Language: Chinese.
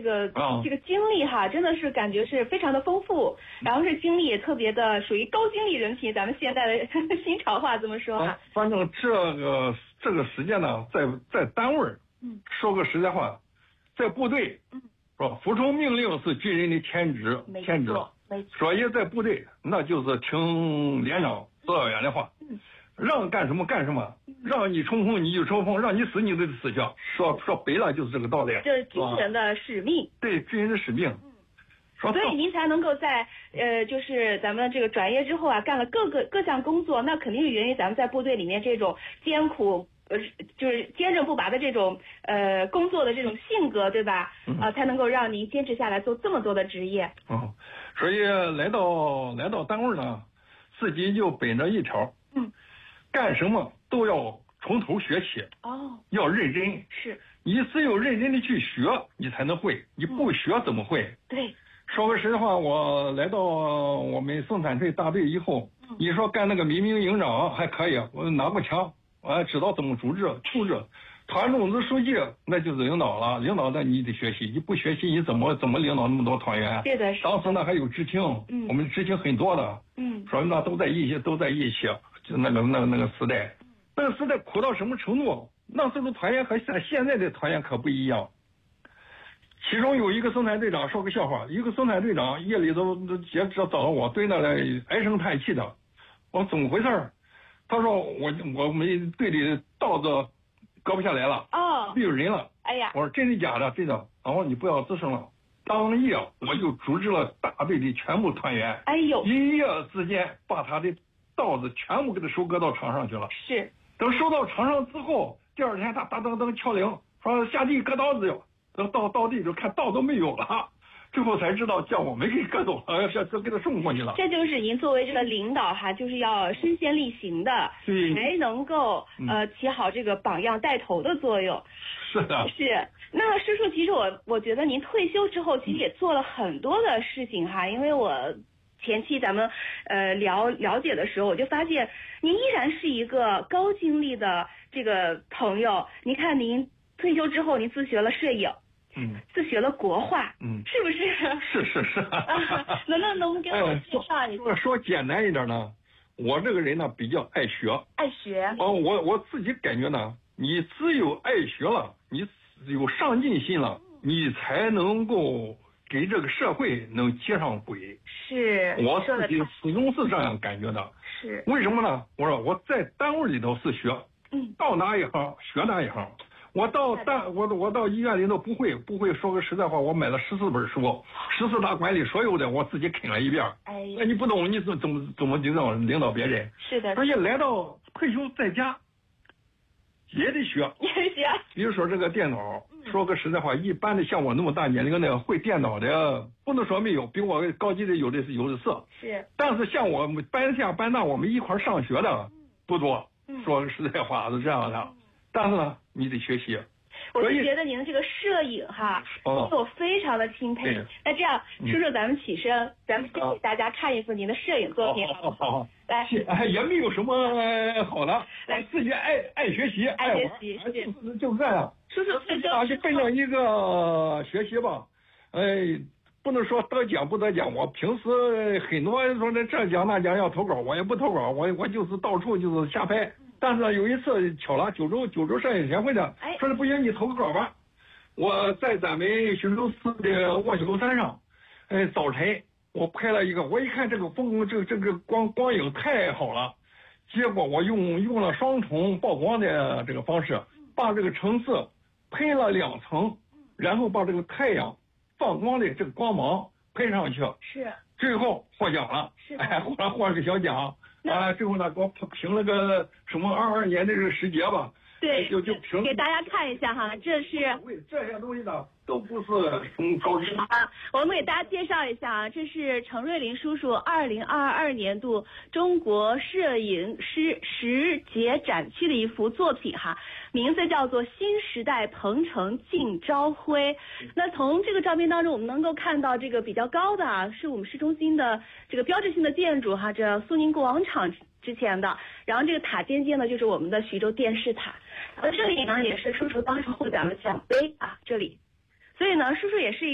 这个经历哈，真的是感觉是非常的丰富，然后是经历也特别的属于高经历人群，咱们现在的新潮话这么说哈。 反正这个时间呢，在单位，说个实在话，在部队，说服从命令是军人的天职， 没天职。所以在部队，那就是听连长、指导员的话，让干什么干什么，让你冲锋你就冲锋，让你死你就死去。说白了就是这个道理。 这是军人的使命。 对，军人的使命。 所以您才能够在就是咱们这个转业之后啊，干了各项工作，那肯定是源于咱们在部队里面这种艰苦。就是坚韧不拔的这种工作的这种性格，对吧？才能够让您坚持下来做这么多的职业。 所以来到单位呢，自己就本着一条，干什么都要从头学起。要认真。是。你只有认真的去学，你才能会。你不学怎么会？ 对。 说个实在话，我来到我们生产队大队以后，你说干那个民兵营长还可以，我拿过枪。知道怎么处置，团种子书记那就是领导了，领导那你得学习，你不学习你怎么领导那么多团员？ 对的。 当时呢还有知青，我们知青很多的，所以呢都在一起，就那个时代，那个时代苦到什么程度？那时候的团员和现在的团员可不一样。其中有一个生产队长说个笑话，一个生产队长夜里都找到我，对那来唉声叹气的，我说怎么回事？他说我们队里稻子割不下来了，没有人了。哎呀，我说真的假的？真的。然后你不要吱声了。当夜我就组织了大队的全部团员，一夜之间把他的稻子全部给他收割到场上去了。 是。 等收到场上之后，第二天他哒噔噔敲铃，说下地割稻子哟。等到地就看稻都没有了。最后才知道叫我们给割走了，要给他送过去了。 这就是您作为这个领导哈，就是要身先力行的，才能够起好这个榜样带头的作用。 是的。 是。那叔叔，其实我觉得您退休之后，其实也做了很多的事情哈，因为我前期咱们了解的时候，我就发现您依然是一个高精力的这个朋友。您看您退休之后，您自学了摄影。自学了国画，是不是？是。能不能给我介绍一下？ 说简单一点呢，我这个人呢比较爱学。 爱学。 我自己感觉呢，你只有爱学了，你有上进心了，你才能够给这个社会能接上轨。 是。 我自己始终是这样感觉的。 是。 为什么呢？我说我在单位里头是学，到哪一行学哪一行。我到医院里头不会说个实在话，我买了14本书，14大管理所有的我自己啃了一遍。那你不懂，你怎么领导别人？ 是的。 而且来到退休在家，也得学。比如说这个电脑，说个实在话，一般的像我那么大年龄的会电脑的，不能说没有，比我高级的有的是。 是。 但是像我们班下班大，我们一块上学的不多。说个实在话是这样的。但是呢，你得学习。 我就觉得您的这个摄影哈，我非常的钦佩。那这样，叔叔咱们起身，咱们先给大家看一幅您的摄影作品，好不好？来， 也没有什么好的，来自己爱学习，爱玩，就这样。 叔叔， 就奔着一个学习吧。不能说得奖不得奖，我平时很多说这奖那奖要投稿，我也不投稿，我就是到处就是瞎拍。但是有一次巧了，九州摄影协会的说的不行，你投个稿吧。我在咱们徐州市的卧雪楼山上，早晨我拍了一个，我一看这个这个光影太好了，结果我用了双重曝光的这个方式，把这个城市喷了2层，然后把这个太阳放光的这个光芒喷上去， 是最后获奖了，获了个小奖。最后呢，给我评了个什么22年的这个时节吧。 对， 就评给大家看一下哈，这是这些东西呢，都不是从高级我们给大家介绍一下啊，这是程瑞林叔叔2022年度中国摄影师10节展区的一幅作品哈，名字叫做《新时代鹏程尽朝晖》。那从这个照片当中，我们能够看到这个比较高的啊，是我们市中心的这个标志性的建筑哈，这苏宁广场之前的，然后这个塔尖尖呢就是我们的徐州电视塔，而这里呢也是叔叔当时获奖的奖杯啊，这里，所以呢叔叔也是